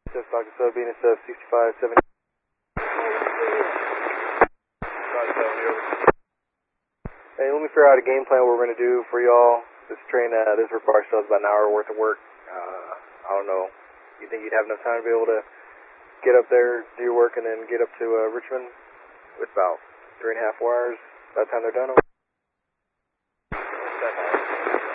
Just Dr. Sub, Venus 6570. Hey, let me figure out a game plan what we're going to do for y'all. This train, this requires still about an hour worth of work. I don't know. You think you'd have enough time to be able to get up there, do your work, and then get up to Richmond with about 3.5 hours by the time they're done?